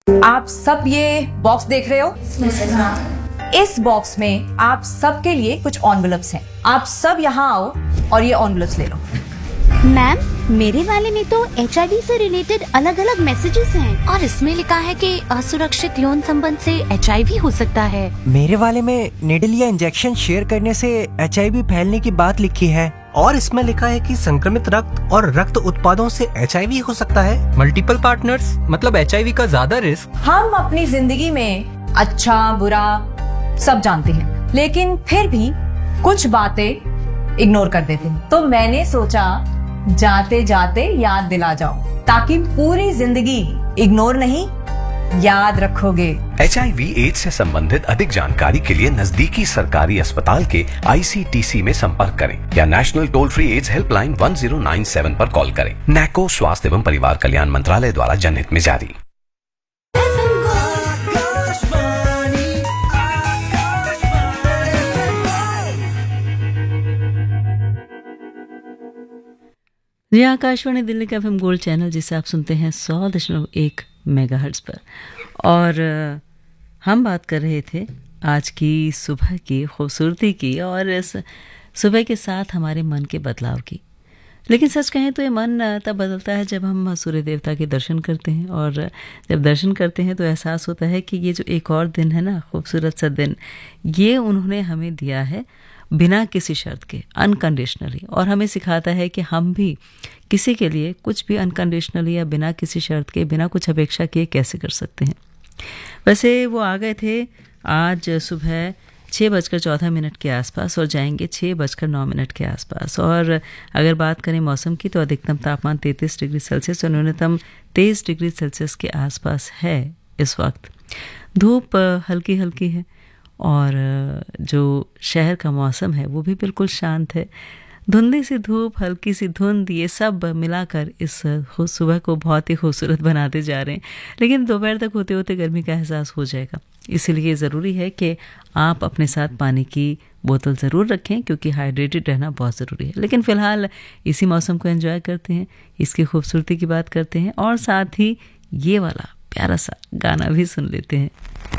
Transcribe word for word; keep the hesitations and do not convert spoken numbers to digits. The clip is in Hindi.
आप सब ये बॉक्स देख रहे हो? इस बॉक्स में आप सबके लिए कुछ एनवेलप्स हैं। आप सब यहाँ आओ और ये एनवेलप्स ले लो। मैम, मेरे वाले में तो एच आई वी से रिलेटेड अलग अलग मैसेजेस हैं और इसमें लिखा है कि असुरक्षित यौन संबंध से एच आई वी हो सकता है। मेरे वाले में निडल या इंजेक्शन शेयर करने से एच आई वी फैलने की बात लिखी है और इसमें लिखा है कि संक्रमित रक्त और रक्त उत्पादों से एच आई वी हो सकता है। मल्टीपल पार्टनर्स मतलब एच आई वी का ज्यादा रिस्क। हम अपनी जिंदगी में अच्छा बुरा सब जानते हैं, लेकिन फिर भी कुछ बातें इग्नोर कर देते हैं। तो मैंने सोचा जाते जाते याद दिला जाओ, ताकि पूरी जिंदगी इग्नोर नहीं याद रखोगे। एच आई वी एड्स से संबंधित अधिक जानकारी के लिए नजदीकी सरकारी अस्पताल के आई सी टी सी में संपर्क करें या national toll free ads helpline one zero nine seven पर कॉल करें। नैको स्वास्थ्य एवं परिवार कल्याण मंत्रालय द्वारा जनहित में जारी। जी, आकाशवाणी दिल्ली का एफएम गोल्ड चैनल, जिसे आप सुनते हैं सौ दशमलव एक मेगाहर्ट्ज़ पर। और हम बात कर रहे थे आज की सुबह की खूबसूरती की और इस सुबह के साथ हमारे मन के बदलाव की। लेकिन सच कहें तो ये मन तब बदलता है जब हम सूर्य देवता के दर्शन करते हैं, और जब दर्शन करते हैं तो एहसास होता है कि ये जो एक और दिन है ना, खूबसूरत सा दिन, ये उन्होंने हमें दिया है बिना किसी शर्त के, अनकंडीशनली। और हमें सिखाता है कि हम भी किसी के लिए कुछ भी अनकंडीशनली या बिना किसी शर्त के, बिना कुछ अपेक्षा किए कैसे कर सकते हैं। वैसे वो आ गए थे आज सुबह छः बजकर चौदह मिनट के आसपास और जाएंगे छः बजकर नौ मिनट के आसपास। और अगर बात करें मौसम की तो अधिकतम तापमान तैंतीस डिग्री सेल्सियस और न्यूनतम तेईस डिग्री सेल्सियस के आसपास है इस वक्त। धूप हल्की हल्की है और जो शहर का मौसम है वो भी बिल्कुल शांत है। धुंधली सी धूप, हल्की सी धुंध, ये सब मिलाकर इस सुबह को बहुत ही खूबसूरत बनाते जा रहे हैं। लेकिन दोपहर तक होते होते गर्मी का एहसास हो जाएगा, इसीलिए ज़रूरी है कि आप अपने साथ पानी की बोतल ज़रूर रखें, क्योंकि हाइड्रेटेड रहना बहुत ज़रूरी है। लेकिन फ़िलहाल इसी मौसम को एंजॉय करते हैं, इसकी खूबसूरती की बात करते हैं और साथ ही ये वाला प्यारा सा गाना भी सुन लेते हैं।